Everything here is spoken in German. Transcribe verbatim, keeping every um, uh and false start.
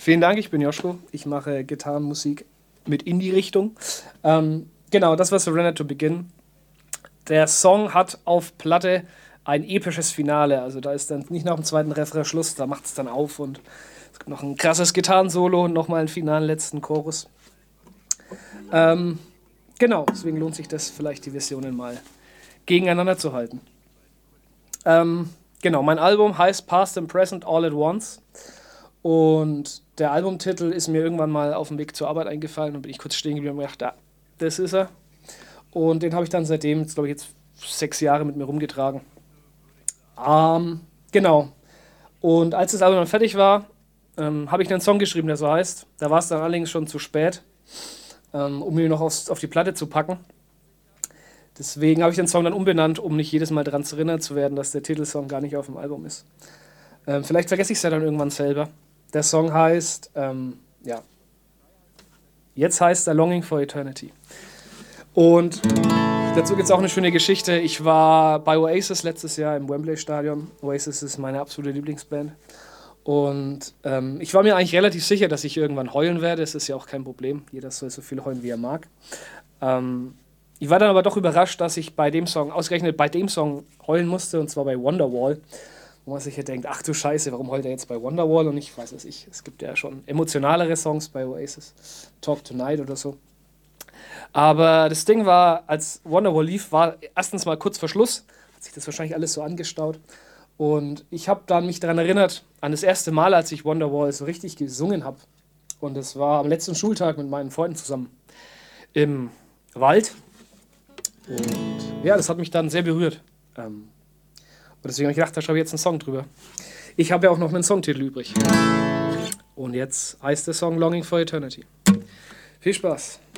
Vielen Dank, ich bin Joschko. Ich mache Gitarrenmusik mit Indie-Richtung. Ähm, genau, das war Surrender to Begin. Der Song hat auf Platte ein episches Finale. Also da ist dann nicht nach dem zweiten Refrain Schluss, da macht es dann auf und es gibt noch ein krasses Gitarrensolo und nochmal einen finalen letzten Chorus. Ähm, genau, deswegen lohnt sich das vielleicht, die Versionen mal gegeneinander zu halten. Ähm, genau, mein Album heißt Past and Present All at Once. Und der Albumtitel ist mir irgendwann mal auf dem Weg zur Arbeit eingefallen und bin ich kurz stehen geblieben und gedacht, ja, das ist er. Und den habe ich dann seitdem, jetzt glaube ich, jetzt sechs Jahre mit mir rumgetragen. Ähm, genau. Und als das Album dann fertig war, ähm, habe ich einen Song geschrieben, der so heißt. Da war es dann allerdings schon zu spät, ähm, um ihn noch aufs, auf die Platte zu packen. Deswegen habe ich den Song dann umbenannt, um nicht jedes Mal daran zu erinnern zu werden, dass der Titelsong gar nicht auf dem Album ist. Ähm, vielleicht vergesse ich es ja dann irgendwann selber. Der Song heißt, ähm, ja, jetzt heißt er Longing for Eternity. Und dazu gibt es auch eine schöne Geschichte. Ich war bei Oasis letztes Jahr im Wembley-Stadion. Oasis ist meine absolute Lieblingsband. Und ähm, ich war mir eigentlich relativ sicher, dass ich irgendwann heulen werde. Das ist ja auch kein Problem. Jeder soll so viel heulen, wie er mag. Ähm, ich war dann aber doch überrascht, dass ich bei dem Song, ausgerechnet bei dem Song heulen musste, und zwar bei Wonderwall. Wo man sich hier denkt, ach du Scheiße, warum heult er jetzt bei Wonderwall und nicht, weiß es ich. Es gibt ja schon emotionalere Songs bei Oasis. Talk Tonight oder so. Aber das Ding war, als Wonderwall lief, war erstens mal kurz vor Schluss. Hat sich das wahrscheinlich alles so angestaut. Und ich habe dann mich daran erinnert, an das erste Mal, als ich Wonderwall so richtig gesungen habe. Und das war am letzten Schultag mit meinen Freunden zusammen im Wald. Und ja, das hat mich dann sehr berührt. Ähm, Und deswegen habe ich gedacht, da schreibe ich jetzt einen Song drüber. Ich habe ja auch noch einen Songtitel übrig. Und jetzt heißt der Song Longing for Eternity. Viel Spaß.